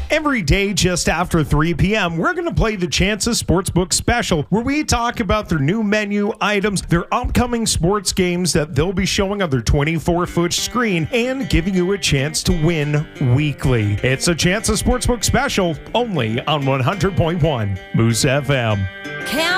Every day just after 3 p.m., we're going to play the Chances Sportsbook Special, where we talk about their new menu items, their upcoming sports games that they'll be showing on their 24-foot screen, and giving you a chance to win weekly. It's a Chances Sportsbook Special, only on 100.1 Moose FM.